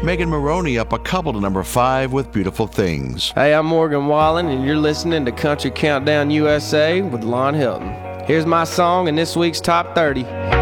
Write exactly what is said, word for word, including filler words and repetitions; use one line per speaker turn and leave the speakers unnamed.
Megan Moroney up a couple to number five with Beautiful Things.
Hey, I'm Morgan Wallen, and you're listening to Country Countdown U S A with Lon Hilton. Here's my song in this week's Top thirty.